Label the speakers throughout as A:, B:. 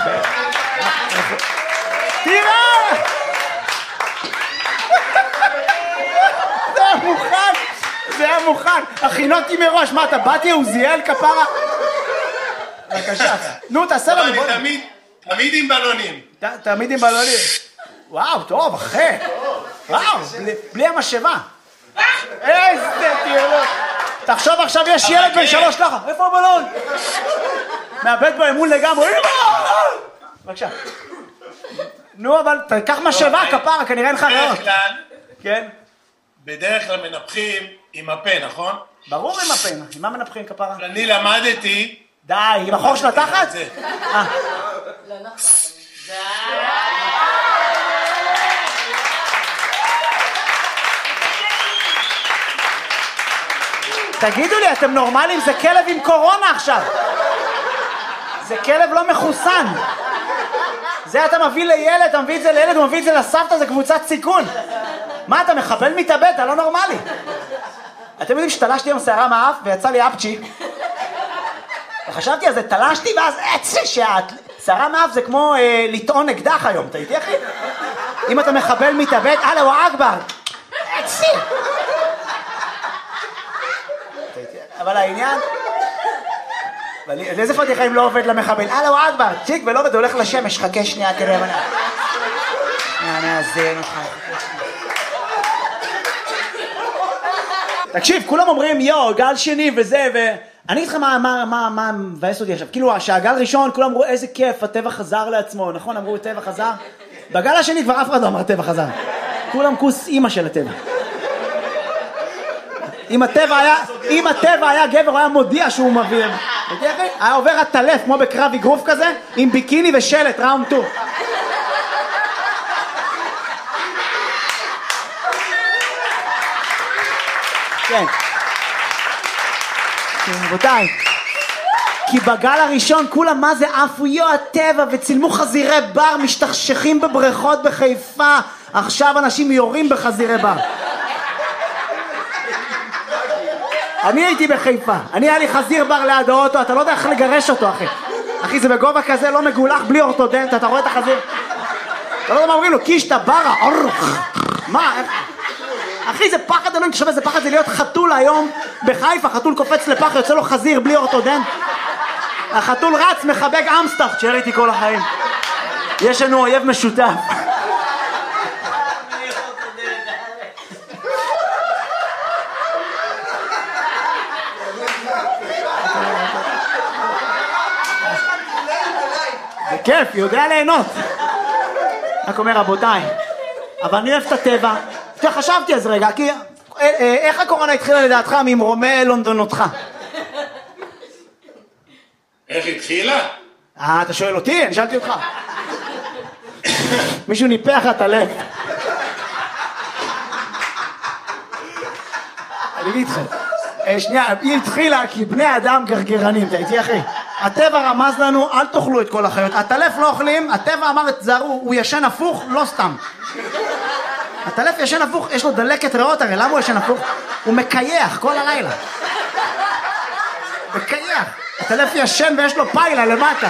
A: תראה! זה היה מוכן, הכינותי מראש, מה אתה באתי עוזיאל כפרה? בבקשה, נו תעשה לנו בוא.
B: אני תמיד עם בלונים.
A: תמיד עם בלונים. וואו, טוב, אחי. וואו, בלי המשאבה. איזה תיאלות. תחשוב עכשיו יש ילד בן 3 ככה, איפה הבלון? מאבד באמון לגמרי. בבקשה. נו, אבל תקח משאבה כפרה, כנראה אין לך ריאות. כן?
B: בדרך כלל מנפחים עם הפה, נכון?
A: ברור עם הפה, עם מה מנפחים כפרה?
B: אני למדתי...
A: די, עם החור של התחת?
C: לא נכון.
A: תגידו לי, אתם נורמלים? זה כלב עם קורונה עכשיו. זה כלב לא מחוסן. זה אתה מביא לילד, אתה מביא את זה לילד, הוא מביא את זה לסבתא, זה קבוצת סיכון. מה, אתה מחבל מתאבד? אתה לא נורמלי. אתם יודעים שתלשתי עם שערה מהאף ויצא לי אפצ'י. וחשבתי על זה, תלשתי ואז שערה מהאף זה כמו לטעון אקדח היום, אתה איתי אחי? אם אתה מחבל מתאבד, אללה ואכבר. אצי. אבל העניין... איזה פתיחה אם לא עובד למחבל? אללה ואכבר, צ'יק ולא עובד, הולך לשמש, חכה שנייה כדי הבנה. נאזן אותך. תקשיב, כולם אומרים יו, גל שני וזה אני אגיד לך מה מבאס אותי עכשיו, כאילו שהגל ראשון כולם אמרו איזה כיף, הטבע חזר לעצמו, נכון? אמרו הטבע חזר? בגל השני כבר אף אחד לא אמר הטבע חזר, כולם כוס אימא של הטבע. אם הטבע היה גבר, הוא היה מודיע שהוא מביא, היה עובר הטלף כמו בקרב אגרוף כזה, עם ביקיני ושלט, ראונד 2. כן. רבותיי, כי בגל הראשון כולם מה זה עפו יו הטבע וצילמו חזירי בר משתכשכים בבריכות בחיפה, עכשיו אנשים יורים בחזירי בר. אני הייתי בחיפה, היה לי חזיר בר ליד האוטו, אתה לא יודע איך לגרש אותו אחי. אחי זה בגובה כזה לא מגולח בלי אורתודנט, אתה רואה את החזיר? אתה לא יודע מה אומרים לו, קישטה ברה, מה? אחי זה פחד אלוהים, תשמע, זה פחד זה להיות חתול היום בחיפה, חתול קופץ לפח, יוצא לו חזיר בלי אורתודנט. החתול רץ, מחבק אמסטאפ, תשאר איתי כל החיים. יש לנו אויב משותף. זה כיף, יודע ליהנות. רק אומר רבותיי, אבל אני אוהב את הטבע. חשבתי אז רגע, כי איך הקורונה התחילה לדעתך ממרומי לונדונותך?
B: איך התחילה?
A: אתה שואל אותי? אני שאלתי אותך. מישהו ניפח את הלב. אני אגיד לך, שנייה, היא התחילה כי בני אדם גרגרנים, אתה איתי אחי? הטבע רמז לנו, אל תאכלו את כל החיות. הטלף לא אוכלים, הטבע אמר את זהרו, הוא ישן הפוך, לא סתם. הטלף ישן הפוך, יש לו דלקת ריאות, הרי למה הוא ישן הפוך? הוא מקייח כל הלילה. מקייח. הטלף ישן ויש לו פיילה למטה.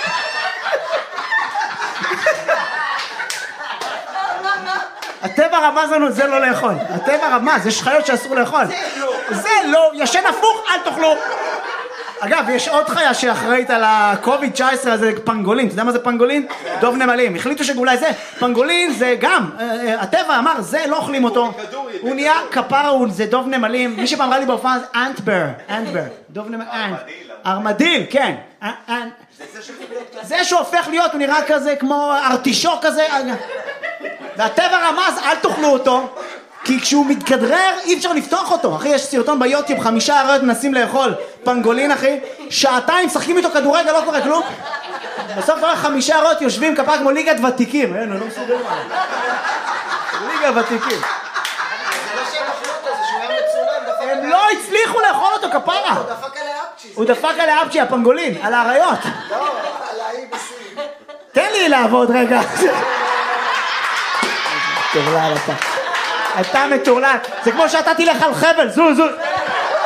A: הטבע רמז לנו, זה לא לאכול. הטבע רמז, יש חיות שאסור לאכול. זה לא, ישן הפוך, אל תאכלו. אגב, יש עוד חיה שאחראית על ה-COVID-19 הזה, פנגולין. אתה יודע מה זה פנגולין? דוב נמלים. החליטו שאולי זה, פנגולין זה גם, הטבע אמר, זה לא אוכלים אותו. הוא נהיה כפרה, זה דוב נמלים. מי שפעם ראה לי בהופעה זה אנטבר. דוב נמלים, ארמדיל, כן. זה שהוא הופך להיות, הוא נראה כזה כמו ארטישוק כזה. והטבע רמז, אל תאכלו אותו. כי כשהוא מתכדרר אי אפשר לפתוח אותו. אחי, יש סרטון ביוטיוב, 5 אריות מנסים לאכול פנגולין אחי, שעתיים שחקים איתו כדורגל, לא קורה כלום. בסוף כבר 5 אריות יושבים כפרה כמו ליגת ותיקים. אין, הוא לא מסוגל מה. ליגת ותיקים. הם לא הצליחו לאכול אותו כפרה. הוא דפק על האפצ'י, הפנגולין, על האריות.
D: לא, על ה-ABC.
A: תן לי לעבוד רגע. טורלל אתה. אתה מטורלל. זה כמו שאתה תלך על חבל, זו.